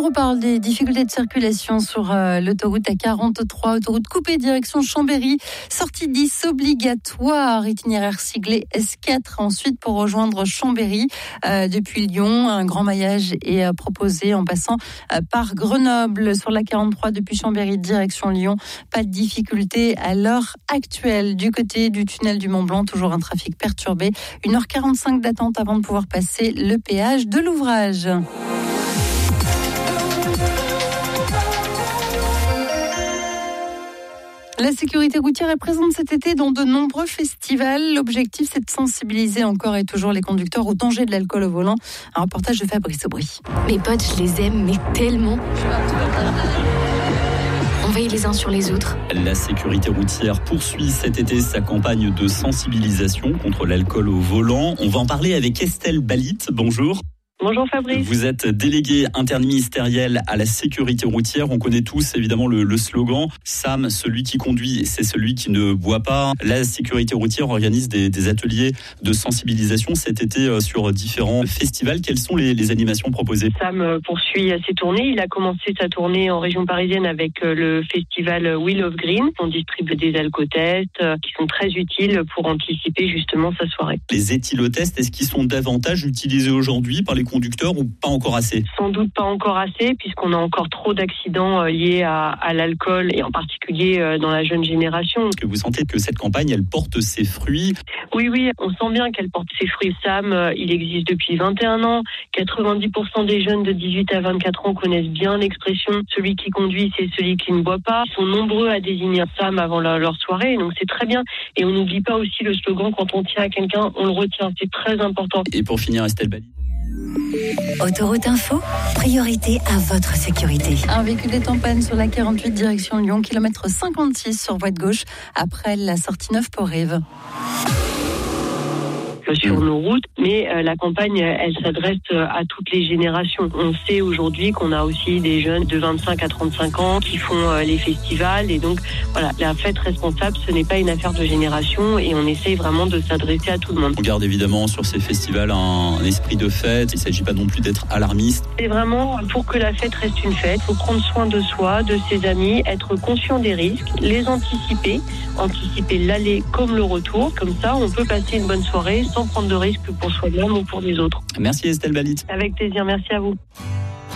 On reparle des difficultés de circulation sur l'autoroute A43, autoroute coupée direction Chambéry. Sortie 10 obligatoire, itinéraire siglé S4 ensuite pour rejoindre Chambéry. Depuis Lyon, un grand maillage est proposé en passant par Grenoble. Sur la 43 depuis Chambéry direction Lyon, pas de difficulté à l'heure actuelle. Du côté du tunnel du Mont-Blanc, toujours un trafic perturbé. 1h45 d'attente avant de pouvoir passer le péage de l'ouvrage. La sécurité routière est présente cet été dans de nombreux festivals. L'objectif, c'est de sensibiliser encore et toujours les conducteurs au danger de l'alcool au volant. Un reportage de Fabrice Aubry. Mes potes, je les aime, mais tellement. On veille les uns sur les autres. La sécurité routière poursuit cet été sa campagne de sensibilisation contre l'alcool au volant. On va en parler avec Estelle Balit. Bonjour. Bonjour Fabrice. Vous êtes déléguée interministérielle à la sécurité routière. On connaît tous évidemment le slogan « Sam, celui qui conduit, c'est celui qui ne boit pas ». La sécurité routière organise des ateliers de sensibilisation cet été sur différents festivals. Quelles sont les animations proposées ? Sam poursuit ses tournées. Il a commencé sa tournée en région parisienne avec le festival Wheel of Green. On distribue des alcotests qui sont très utiles pour anticiper justement sa soirée. Les éthylotests, est-ce qu'ils sont davantage utilisés aujourd'hui par les conducteurs ou pas encore assez ? Sans doute pas encore assez, puisqu'on a encore trop d'accidents liés à l'alcool et en particulier dans la jeune génération. Est-ce que vous sentez que cette campagne, elle porte ses fruits ? Oui, on sent bien qu'elle porte ses fruits. Sam, il existe depuis 21 ans. 90% des jeunes de 18 à 24 ans connaissent bien l'expression « celui qui conduit, c'est celui qui ne boit pas ». Ils sont nombreux à désigner Sam avant leur soirée, donc c'est très bien. Et on n'oublie pas aussi le slogan « quand on tient à quelqu'un, on le retient ». C'est très important. Et pour finir, Estelle Balit. Autoroute Info, priorité à votre sécurité. Un véhicule est en panne sur la 48 direction Lyon, kilomètre 56 sur voie de gauche, après la sortie 9 Port-Rive. Sur nos routes, mais la campagne, elle s'adresse à toutes les générations. On sait aujourd'hui qu'on a aussi des jeunes de 25 à 35 ans qui font les festivals, et donc voilà, la fête responsable, ce n'est pas une affaire de génération, et on essaye vraiment de s'adresser à tout le monde. On garde évidemment sur ces festivals un esprit de fête, il ne s'agit pas non plus d'être alarmiste. C'est vraiment pour que la fête reste une fête, il faut prendre soin de soi, de ses amis, être conscient des risques, les anticiper l'aller comme le retour, comme ça on peut passer une bonne soirée sans prendre de risques pour soi-même ou pour les autres. Merci Estelle Balit. Avec plaisir, merci à vous.